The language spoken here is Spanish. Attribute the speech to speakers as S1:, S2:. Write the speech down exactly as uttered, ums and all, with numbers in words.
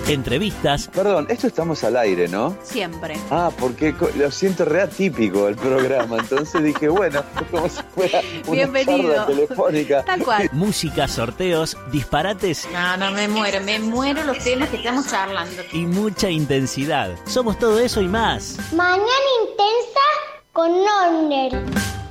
S1: entrevistas.
S2: Perdón, esto estamos al aire, ¿no?
S3: Siempre.
S2: Ah, porque co- lo siento re atípico el programa, entonces dije, bueno, como si fuera una
S3: Bienvenido.
S2: charla telefónica.
S3: Tal cual.
S1: Música, sorteos, disparates
S4: No, no, me muero, me muero los temas que estamos charlando.
S1: y mucha intensidad. Somos todo eso y más.
S5: Mañana intensa con Norner.